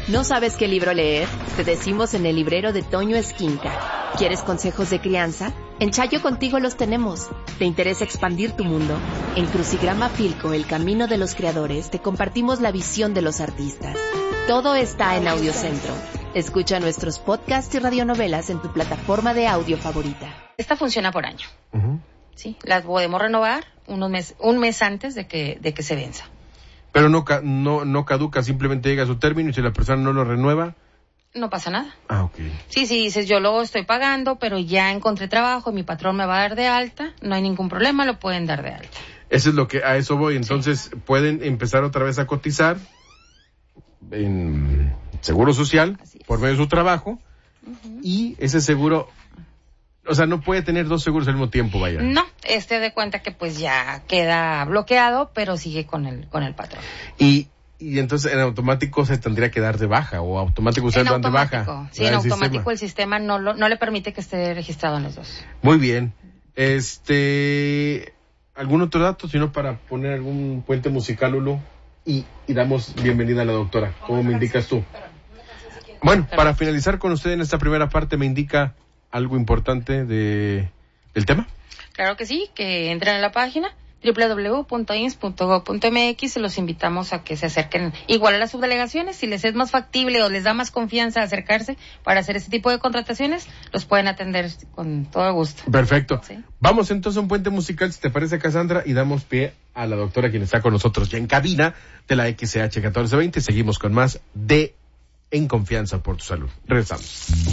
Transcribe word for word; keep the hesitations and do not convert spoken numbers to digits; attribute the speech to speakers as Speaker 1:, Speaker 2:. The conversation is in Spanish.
Speaker 1: ¿No sabes qué libro leer? Te decimos en el librero de Toño Esquinca. ¿Quieres consejos de crianza? En Chayo Contigo los tenemos. ¿Te interesa expandir tu mundo? En Crucigrama Filco, el camino de los creadores, te compartimos la visión de los artistas. Todo está en Audiocentro. Escucha nuestros podcasts y radionovelas en tu plataforma de audio favorita.
Speaker 2: Esta funciona por año.
Speaker 3: Uh-huh.
Speaker 2: Sí, las podemos renovar unos mes, un mes antes de que, de que se venza.
Speaker 3: Pero no, no, no caduca, simplemente llega a su término y si la persona no lo renueva...
Speaker 2: No pasa nada.
Speaker 3: Ah, ok.
Speaker 2: Sí, sí, dices, yo lo estoy pagando, pero ya encontré trabajo, mi patrón me va a dar de alta, no hay ningún problema, lo pueden dar de alta.
Speaker 3: Eso es lo que, a eso voy, entonces sí. Pueden empezar otra vez a cotizar en Seguro Social por medio de su trabajo, uh-huh. Y ese seguro... O sea, no puede tener dos seguros al mismo tiempo, vaya.
Speaker 2: No, este de cuenta que pues ya queda bloqueado, pero sigue con el con el patrón.
Speaker 3: Y y entonces en automático se tendría que dar de baja, o automático usted dan de baja.
Speaker 2: Sí, en automático el sistema no lo, no le permite que esté registrado en los dos.
Speaker 3: Muy bien. Este, ¿algún otro dato, sino para poner algún puente musical, Lulu? Y, y damos bienvenida a la doctora. ¿Cómo me indicas tú? Bueno, para finalizar con usted en esta primera parte, me indica algo importante de del tema.
Speaker 2: Claro que sí, que entren a la página doble u doble u doble u punto i n s punto gob punto m x y los invitamos a que se acerquen igual a las subdelegaciones. Si les es más factible o les da más confianza acercarse para hacer este tipo de contrataciones, los pueden atender con todo gusto.
Speaker 3: Perfecto.
Speaker 2: ¿Sí?
Speaker 3: Vamos entonces a un puente musical, si te parece, Cassandra, y damos pie a la doctora quien está con nosotros ya en cabina de la X C H catorce veinte. Seguimos con más de En Confianza por tu Salud. Regresamos.